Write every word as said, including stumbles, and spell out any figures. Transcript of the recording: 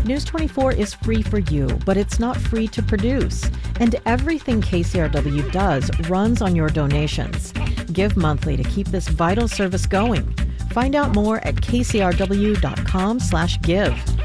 News twenty-four is free for you, but it's not free to produce. And everything K C R W does runs on your donations. Give monthly to keep this vital service going. Find out more at kcrw.com slash give.